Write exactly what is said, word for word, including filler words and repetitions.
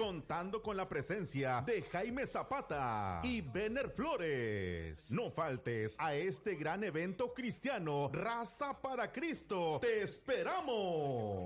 contando con la presencia de Jaime Zapata y Benner Flores. No faltes a este gran evento cristiano, Raza para Cristo. ¡Te esperamos!